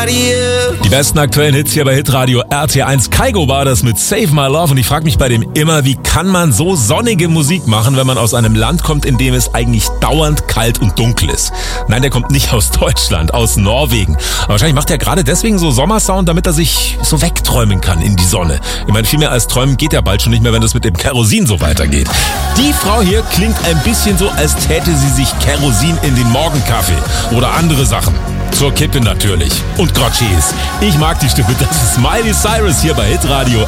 Die besten aktuellen Hits hier bei Hitradio RT1. Kygo war das mit Save My Love. Und ich frage mich bei dem immer, wie kann man so sonnige Musik machen, wenn man aus einem Land kommt, in dem es eigentlich dauernd kalt und dunkel ist? Nein, der kommt nicht aus Deutschland, aus Norwegen. Aber wahrscheinlich macht er gerade deswegen so Sommersound, damit er sich so wegträumen kann in die Sonne. Ich meine, viel mehr als träumen geht ja bald schon nicht mehr, wenn das mit dem Kerosin so weitergeht. Die Frau hier klingt ein bisschen so, als täte sie sich Kerosin in den Morgenkaffee oder andere Sachen. Zur Kippe natürlich. Und Grotschis. Ich mag die Stimme. Das ist Miley Cyrus hier bei Hitradio